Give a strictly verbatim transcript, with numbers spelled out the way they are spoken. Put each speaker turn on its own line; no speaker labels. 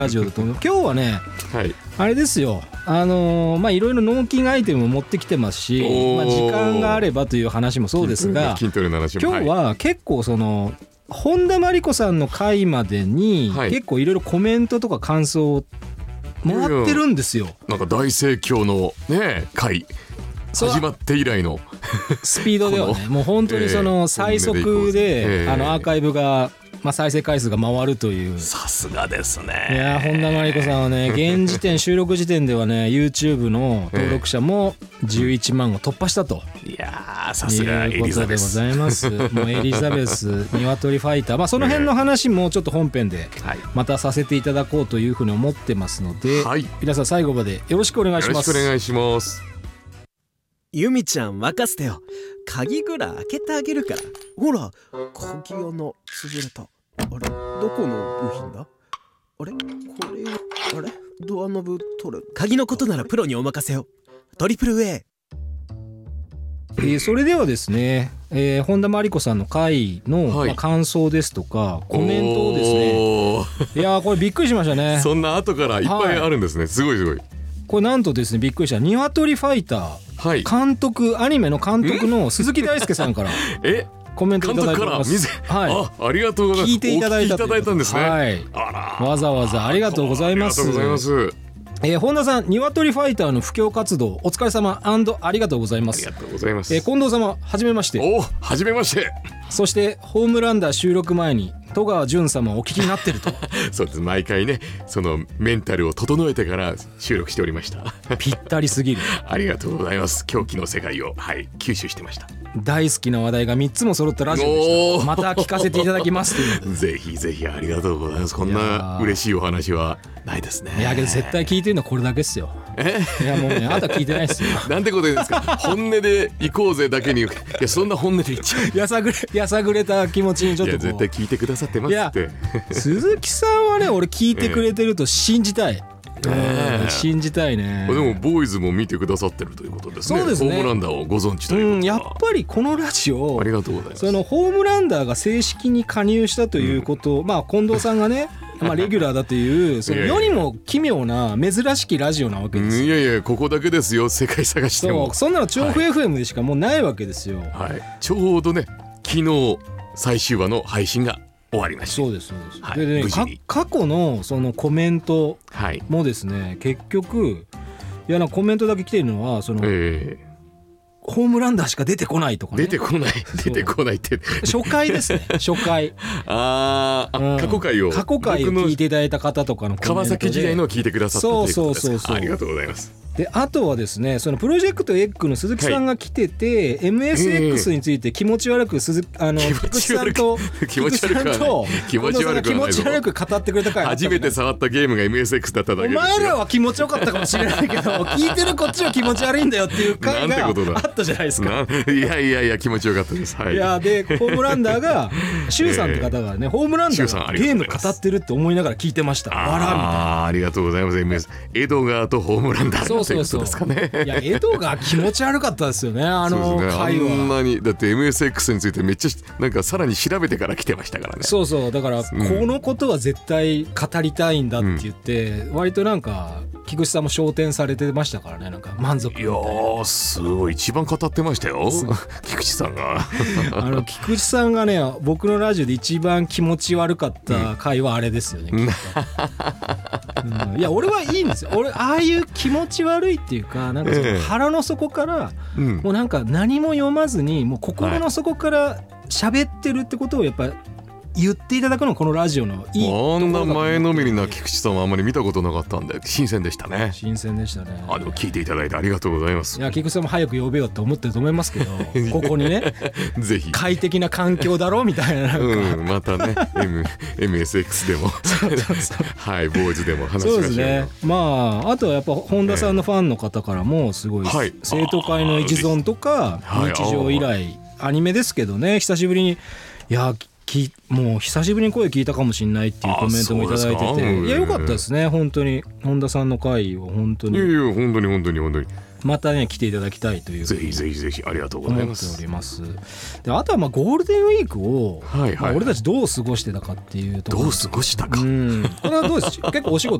ラジオだと思う。今日はね、
はい、
あれですよ、あのー、まあいろいろ納金アイテムも持ってきてますし、まあ、時間があればという話もそうですが、
筋トレの話も
今日は結構その本田真理子さんの回までに結構いろいろコメントとか感想をもらってるんですよ。
なんか大盛況のね回始まって以来の
スピードではね、もう本当にその最速で、えー、あのアーカイブが、まあ、再生回数が回るという。
さすがですね。
いや本田真理子さんはね、現時点収録時点ではね YouTube の登録者もじゅういちまんを突破したと、
いやさすがエリザベス
ということでございます。もうエリザベスニワトリファイター、まあ、その辺の話もちょっと本編でまたさせていただこうというふうに思ってますので、はい、皆さん最後までよろしくお願いします。
よろしくお願いします。
ゆみちゃん任せてよ。鍵ぐらい開けてあげるから。ほら鍵穴潰れた。あれどこの部品だ。あれこれあれドアノブ取る。鍵のことならプロにお任せよ。トリプル A。
えー、それではですね、えー、本田真理子さんの回の、はい、まあ、感想ですとかコメントをですね、いやーこれびっくりしましたね。
そんな後からいっぱいあるんですね、はい、すごいすごい。
これなんとですね、びっくりした、ニワトリファイター、はい、監督、アニメの監督の鈴木大輔さんからえコメントいただいております。
はい、あ、ありがとうございます。
聞いていただいた
お聞きいただいたんですね。
はい、あらわざわざありがとうございます。
ありがとうございます。
えー、本田さん、ニワトリファイターの布教活動お疲れ様&ありがとうございます。
ありがとうございます。
えー、近藤様はじめまして。
おはじめまして。
そしてホームランダー収録前に戸川純様お聞きになってると
そうです、毎回ねそのメンタルを整えてから収録しておりました。
ぴったりすぎる。
ありがとうございます。狂気の世界を、はい、吸収してました。
大好きな話題がみっつも揃ったラジオでした。また聞かせていただきますという
ぜひぜひありがとうございます。こんな嬉しいお話はないですね。
いやけど絶対聞いてるのはこれだけですよ。えいやもうね、あとは聞いてないですよ。
なんてこと言うんですか。本音で行こうぜだけに、いやそんな本音で言っちゃう。
やさぐれやさぐれた気持ちにちょっとこう。
いや絶対聞いてくださってますって。
鈴木さんはね、俺聞いてくれてると信じたい。えー、信じたいね。
でもボーイズも見てくださってるということですね。そうですね。ホームランダーをご存知ということ、うん、
やっぱりこのラジオ、
ありがとうございます。
そのホームランダーが正式に加入したということ、うん、まあ近藤さんがねまあレギュラーだというその世にも奇妙な珍しきラジオなわけですよ。
いやいやここだけですよ、世界探しても。
そう、そんなの調布 エフエム でしかもうないわけですよ。
はい、ちょうどね昨日最終話の配信が終わりました。
そうですそうです、はい、でね、か過去のそのコメントもですね、はい、結局いやなコメントだけ来てるのはその、えーホームランダーしか出てこないとかね。
出てこない出てこないって
初回ですね初回
ああ、うん、過去回を
過去回を聞いていただいた方とかのコメントで
川崎時代のを聞いてくださったということです。そうそうそうそう、ありがとうございます。
であとはですね、そのプロジェクト X の鈴木さんが来てて、はい、エムエスエックス について気持ち悪く鈴あの菊池さんと
気持ち悪くはない気持ち悪くはない
気持ち悪く語ってくれた回、
初めて触ったゲームが エムエスエックス だっただけですよ。
お前らは気持ちよかったかもしれないけど聞いてるこっちは気持ち悪いんだよっていう回があったじゃないですか。
いやいやいや気持ちよかったです。はい、
いやでホームランダーがシュウさんって方がね、えー、ホームランダーがゲーム語ってるって思いながら聞いてました。
あらみたいな。ありがとうございます。 エムエス 江戸川とホームランダーのということですかね。
いや江戸川気持ち悪かったですよね、あの回は。
ね、あんなにだって エムエスエックス についてめっちゃなんかさらに調べてから来てましたからね。そうそう、だから、うん、
このことは絶対語りたいんだって言って、うん、割となんか菊池さんも昇天されてましたからね、なんか満足みたいな。いや
ーすごい一番語ってましたよ菊池さんが
あの菊池さんがね僕のラジオで一番気持ち悪かった回はあれですよね、うんうん、いや俺はいいんですよ。俺ああいう気持ち悪いっていうか、なんかその腹の底から、ええ、もうなんか何も読まずにもう心の底から喋ってるってことをやっぱ言っていただくのがこのラジオのいいところだと思って。
あんな前のめりな菊池さんはあんまり見たことなかったんで新鮮でしたね。
新鮮でしたね。
あでも聞いていただいてありがとうございます。
いや菊池さんも早く呼べよって思ってると思いますけどここにね
ぜひ
快適な環境だろうみたいな、なんか、
うん、またね、M、エムエスエックス でもはいボーイズでも話しましょう。そうですね。まああとはやっぱ本田さんのファンの方からもすごい、はい、生徒会の一存とか日常以来アニメですけどね、久しぶりにいやきもう久しぶりに声聞いたかもしれないっていうコメントもいただいてて、いや良かったですね本当に。本田さんの回を本当にいやいや本当に本当に本当に
またね来ていただきたいという
ぜひぜひぜひありがとうございます
思っております。であとはまあゴールデンウィークを、
はいはいはい、
まあ、俺たちどう過ごしてたかっていうところ
どう過ごしたか、
うん、これはどうです結構お仕事